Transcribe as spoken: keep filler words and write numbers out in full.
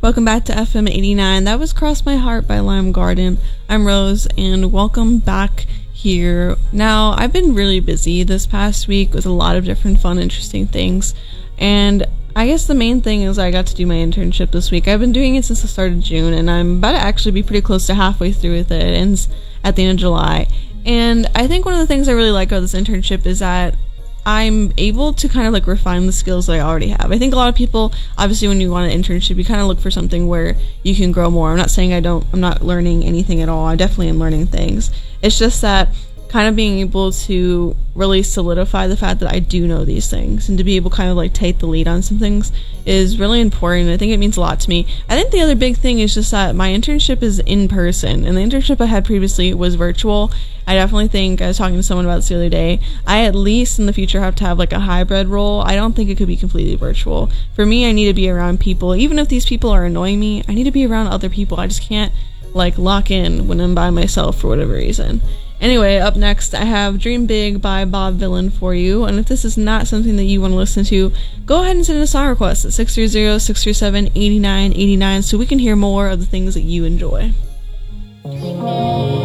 Welcome back to F M eighty-nine. That was Cross My Heart by Lime Garden. I'm Rose, and welcome back here. Now, I've been really busy this past week with a lot of different fun, interesting things, and I guess the main thing is I got to do my internship this week. I've been doing it since the start of June, and I'm about to actually be pretty close to halfway through with it. It ends at the end of July, and I think one of the things I really like about this internship is that I'm able to kind of like refine the skills that I already have. I think a lot of people, obviously when you want an internship, you kind of look for something where you can grow more. I'm not saying I don't, I'm not learning anything at all. I definitely am learning things. It's just that kind of being able to really solidify the fact that I do know these things and to be able to kind of like take the lead on some things is really important. I think it means a lot to me. I think the other big thing is just that my internship is in person, and the internship I had previously was virtual. I definitely think, I was talking to someone about this the other day, I at least in the future have to have like a hybrid role. I don't think it could be completely virtual. For me, I need to be around people. Even if these people are annoying me, I need to be around other people. I just can't like lock in when I'm by myself for whatever reason. Anyway, up next, I have Dream Big by Bob Vylan for you, and if this is not something that you want to listen to, go ahead and send in a song request at six three zero, six three seven, eight nine eight nine so we can hear more of the things that you enjoy.